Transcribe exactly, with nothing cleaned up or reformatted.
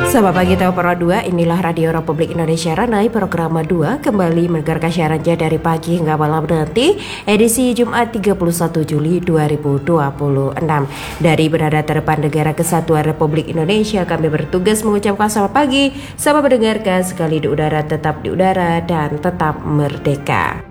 Selamat pagi Tahu Pro dua, inilah Radio Republik Indonesia Ranai Program dua kembali mendengarkan siarannya dari pagi hingga malam nanti edisi Jumat tiga puluh satu Juli dua ribu dua puluh enam. Dari berada terdepan negara Kesatuan Republik Indonesia, kami bertugas mengucapkan selamat pagi. Selamat mendengarkan, sekali di udara tetap di udara dan tetap merdeka.